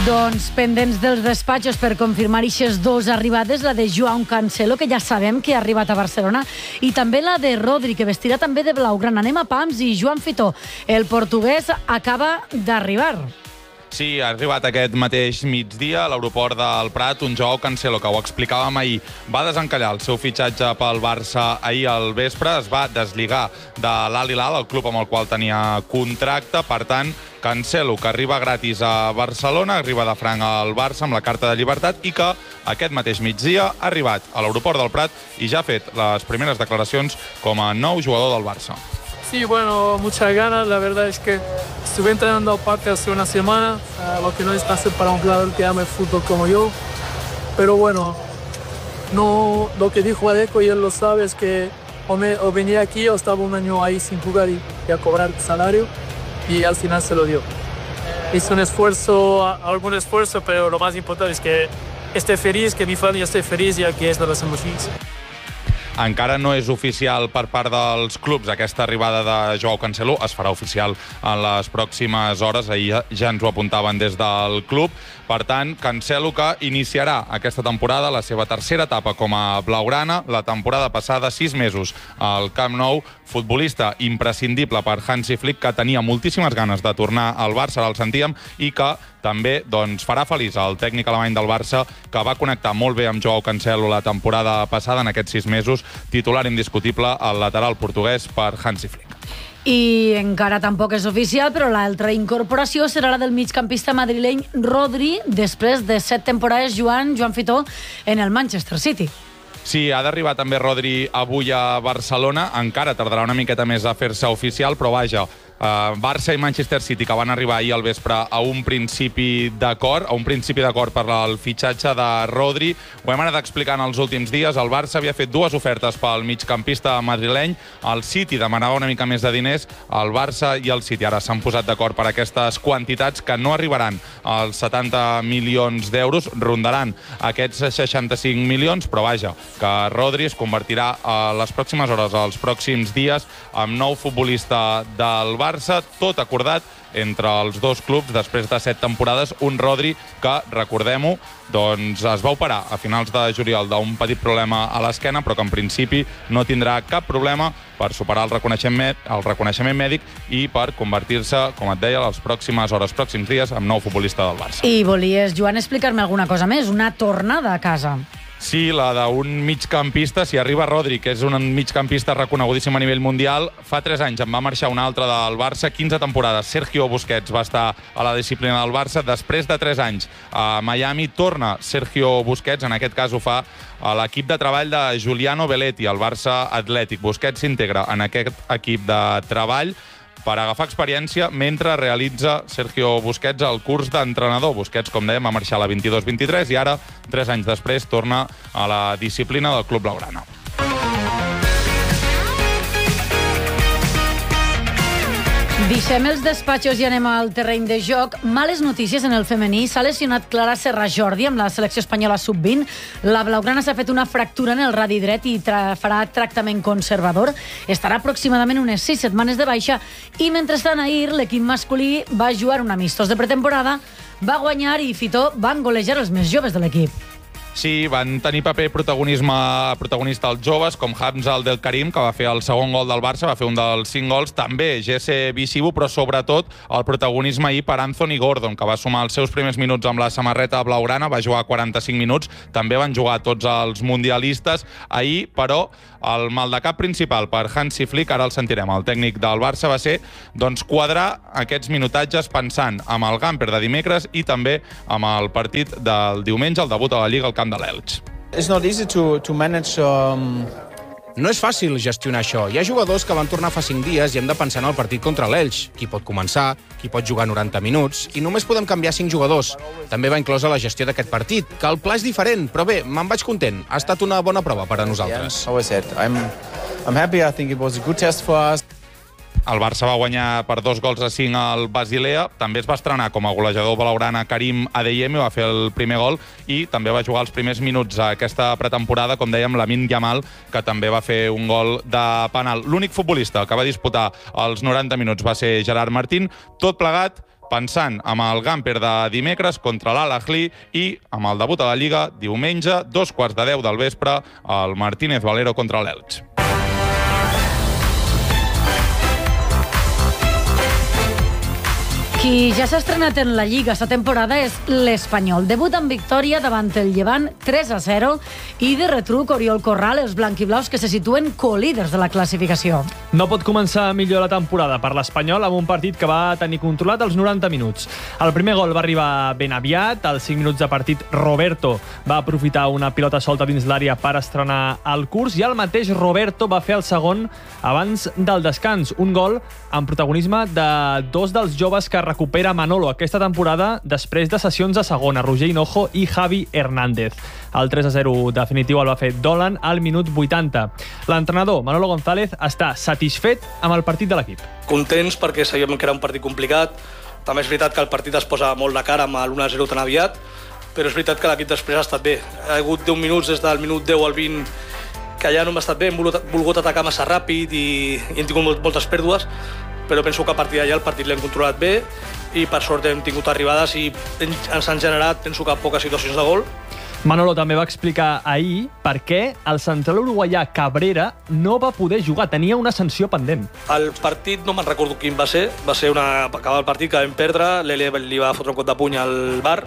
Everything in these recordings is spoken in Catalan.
Doncs pendents dels despatxos per confirmar eixes dos arribades, la de Joao Cancelo, que ja sabem que ha arribat a Barcelona, i també la de Rodri, que vestirà també de blaugrana. Anem a pams i Joan Fitó, el portuguès, acaba d'arribar. Sí, ha arribat aquest mateix migdia a l'aeroport del Prat un Joao Cancelo, que ho explicàvem ahir. Va desencallar el seu fitxatge pel Barça ahir al vespre, es va deslligar de l'Al Hilal, el club amb el qual tenia contracte. Per tant, Cancelo, que arriba gratis a Barcelona, arriba de franc al Barça amb la carta de llibertat i que aquest mateix migdia ha arribat a l'aeroport del Prat i ja ha fet les primeres declaracions com a nou jugador del Barça. Sí, bueno, muchas ganas. La verdad es que estuve entrenando aparte hace una semana, lo que no es fácil para un jugador que ama el fútbol como yo. Pero bueno, no, lo que dijo Adeco, y él lo sabe, es que o venía aquí o estaba un año ahí sin jugar y a cobrar salario, y al final se lo dio. Hizo un esfuerzo, algún esfuerzo, pero lo más importante es que esté feliz, que mi familia esté feliz, ja que és de les emocions. Encara no és oficial per part dels clubs aquesta arribada de Joao Cancelo, es farà oficial en les pròximes hores, ahir ja ens ho apuntaven des del club. Per tant, Cancelo, que iniciarà aquesta temporada la seva tercera etapa com a blaugrana, la temporada passada 6 mesos al Camp Nou, futbolista imprescindible per Hansi Flick, que tenia moltíssimes ganes de tornar al Barça, ara el sentíem, i que també farà feliç el tècnic alemany del Barça, que va connectar molt bé amb Joao Cancelo la temporada passada, en aquests 6 mesos, titular indiscutible al lateral portuguès per Hansi Flick. I encara tampoc és oficial, però l'altra incorporació serà la del migcampista madrileny Rodri, després de 7 temporades Joan Fitó en el Manchester City. Sí, ha d'arribar també Rodri avui a Barcelona, encara tardarà una miqueta més a fer-se oficial, però vaja, Barça i Manchester City, que van arribar ahir al vespre a un principi d'acord per al fitxatge de Rodri. Ho hem anat explicant els últims dies. El Barça havia fet 2 ofertes pel migcampista madrileny. El City demanava una mica més de diners. El Barça i el City ara s'han posat d'acord per aquestes quantitats, que no arribaran als 70 milions d'euros, rondaran aquests 65 milions, però vaja, que Rodri es convertirà a les pròximes hores, als pròxims dies, en nou futbolista del Barça, tot acordat entre els dos clubs després de 7 temporades. Un Rodri que, recordem-ho, es va operar a finals de juliol d'un petit problema a l'esquena, però que en principi no tindrà cap problema per superar el reconeixement mèdic i per convertir-se, com et deia, les pròximes hores, pròxims dies, en nou futbolista del Barça. I volies, Joan, explicar-me alguna cosa més? Una tornada a casa. Sí, la d'un migcampista. Si arriba Rodri, que és un migcampista reconegudíssim a nivell mundial, fa 3 anys en va marxar un altre del Barça, 15 temporades. Sergio Busquets va estar a la disciplina del Barça. Després de 3 anys a Miami torna Sergio Busquets, en aquest cas ho fa a l'equip de treball de Giuliano Belletti, el Barça Atlètic. Busquets s'integra en aquest equip de treball per agafar experiència mentre realitza Sergio Busquets el curs d'entrenador. Busquets, com dèiem, va marxar a la 22-23 i ara, 3 anys després, torna a la disciplina del club blaugrana. Deixem els despatxos i anem al terreny de joc. Males notícies en el femení. S'ha lesionat Clara Serra Jordi amb la selecció espanyola sub-20. La blaugrana s'ha fet una fractura en el radi dret i farà tractament conservador. Estarà aproximadament unes 6 setmanes de baixa i, mentrestant, ahir l'equip masculí va jugar un amistós de pretemporada, va guanyar i Fitó van golejar els més joves de l'equip. Sí, van tenir paper protagonista els joves, com Hamza el del Karim, que va fer el segon gol del Barça, va fer un dels 5 gols, també Jesse Bixibu, però sobretot el protagonisme ahir per Anthony Gordon, que va sumar els seus primers minuts amb la samarreta blaugrana, va jugar 45 minuts, també van jugar tots els mundialistes ahir, però el maldecap principal per Hansi Flick, ara el sentirem, el tècnic del Barça, va ser quadrar aquests minutatges pensant amb el Gamper de dimecres i també amb el partit del diumenge, el debut a la Lliga al camp de l'Elx. It's not easy to manage. No és fàcil gestionar això. Hi ha jugadors que van tornar fa 5 dies i hem de pensar en el partit contra l'Elx. Qui pot començar, qui pot jugar 90 minuts, i només podem canviar 5 jugadors. També va inclosa la gestió d'aquest partit, que el pla és diferent, però bé, me'n vaig content. Ha estat una bona prova per a nosaltres. I'm happy. I think it was a good test for us. El Barça va guanyar per 2-5 al Basilea. També es va estrenar com a golejador blaugrana Karim Adeyemi, va fer el primer gol i també va jugar els primers minuts a aquesta pretemporada, com dèiem, Lamine Yamal, que també va fer un gol de penal. L'únic futbolista que va disputar els 90 minuts va ser Gerard Martín. Tot plegat pensant amb el Gamper de dimecres contra l'Al-Ahly i amb el debut a la Lliga diumenge, 2:15 del vespre, el Martínez Valero contra l'Elx. Qui ja s'ha estrenat en la Lliga esta temporada és l'Espanyol. Debut amb victòria davant el Llevant 3-0 i de retruc Oriol Corral, els blanquiblaus que se situen colíders de la classificació. No pot començar millor la temporada per l'Espanyol amb un partit que va tenir controlat els 90 minuts. El primer gol va arribar ben aviat. Als 5 minuts de partit, Roberto va aprofitar una pilota solta dins l'àrea per estrenar el curs i el mateix Roberto va fer el segon abans del descans. Un gol amb protagonisme de dos dels joves que recupera Manolo aquesta temporada després de sessions a segona, Roger Hinojo i Javi Hernández. El 3-0 definitiu el va fer Dolan al minut 80. L'entrenador, Manolo González, està satisfet amb el partit de l'equip. Contents perquè sabíem que era un partit complicat. També és veritat que el partit es posa molt de cara amb l'1-0 tan aviat, però és veritat que l'equip després ha estat bé. Ha hagut 10 minuts des del minut 10 al 20 que ja no hem estat bé, hem volgut atacar massa ràpid i hem tingut moltes pèrdues, però penso que a partir d'allà el partit l'hem controlat bé i per sort hem tingut arribades i ens han generat, penso que poques situacions de gol. Manolo també va explicar ahir per què el central uruguaià Cabrera no va poder jugar, tenia una sanció pendent. El partit no me'n recordo quin va ser acabar el partit que vam perdre, l'Ele li va fotre un cop de puny al bar,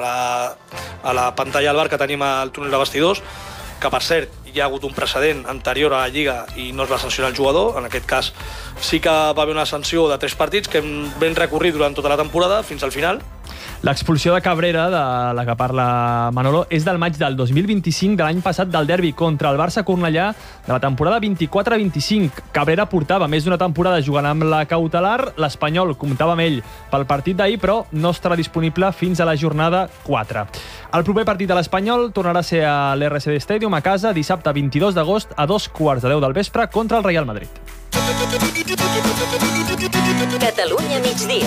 a la pantalla del bar que tenim al túnel de vestidors, que per cert hi ha hagut un precedent anterior a la Lliga i no es va sancionar el jugador. En aquest cas sí que va haver una sanció de 3 partits que vam recorrir durant tota la temporada fins al final. L'expulsió de Cabrera, de la que parla Manolo, és del maig del 2025 de l'any passat del derbi contra el Barça Cornellà de la temporada 24-25. Cabrera portava més d'una temporada jugant amb la cautelar. L'Espanyol comptava amb ell pel partit d'ahir, però no estarà disponible fins a la jornada 4. El proper partit de l'Espanyol tornarà a ser a l'RCD Stadium a casa dissabte 22 d'agost a 2:15 del vespre contra el Real Madrid. Catalunya migdia.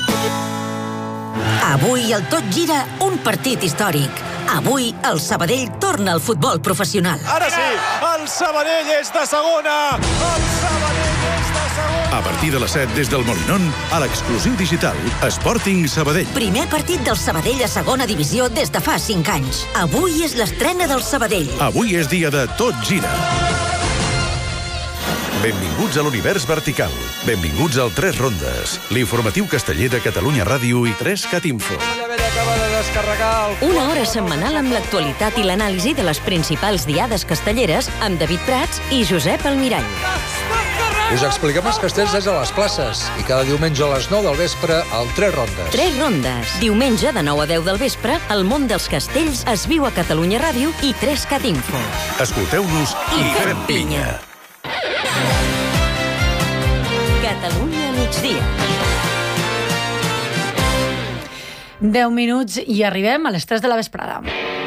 Avui el Tot Gira, un partit històric. Avui el Sabadell torna al futbol professional. Ara sí, el Sabadell és de segona! El Sabadell és de segona! A partir de les 7 des del Molinón, a l'exclusiu digital Sporting Sabadell. Primer partit del Sabadell a segona divisió des de fa 5 anys. Avui és l'estrena del Sabadell. Avui és dia de Tot Gira. Benvinguts a l'univers vertical. Benvinguts al 3 Rondes, l'informatiu casteller de Catalunya Ràdio i 3Cat Info. Una hora setmanal amb l'actualitat i l'anàlisi de les principals diades castelleres amb David Prats i Josep Almirall. Us expliquem els castells des de les places i cada diumenge a les 9 del vespre al 3 Rondes. 3 Rondes. Diumenge de 9 a 10 del vespre, el món dels castells es viu a Catalunya Ràdio i 3Cat Info. Escolteu-nos i fem pinya. Catalunya migdia. 10 minuts i arribem a les 3 de la vesprada.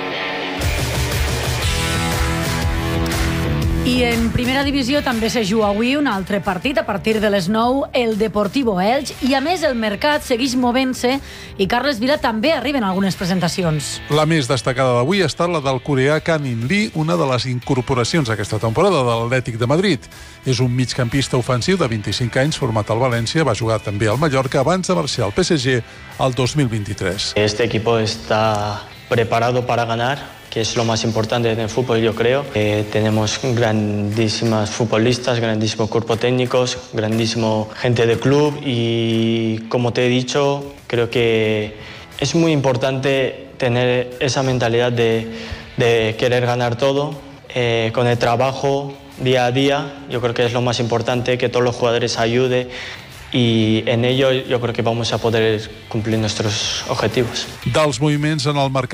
I en primera divisió també se juga avui un altre partit a partir de les 9, el Deportivo Elx, i a més el mercat segueix movent-se i Carles Vila també arriben algunes presentacions. La més destacada d'avui ha estat la del coreà Kang In Lee, una de les incorporacions aquesta temporada de l'Atlètic de Madrid. És un migcampista ofensiu de 25 anys format al València, va jugar també al Mallorca abans de marxar al PSG el 2023. Este equipo está preparado para ganar, que es lo más importante en el fútbol, yo creo. Tenemos grandísimas futbolistas, grandísimo cuerpo técnicos, grandísimo gente de club y, como te he dicho, creo que es muy importante tener esa mentalidad de querer ganar todo, con el trabajo día a día. Yo creo que es lo más importante, que todos los jugadores ayuden y en ello yo creo que vamos a poder cumplir nuestros objetivos. Dels moviments en el mercat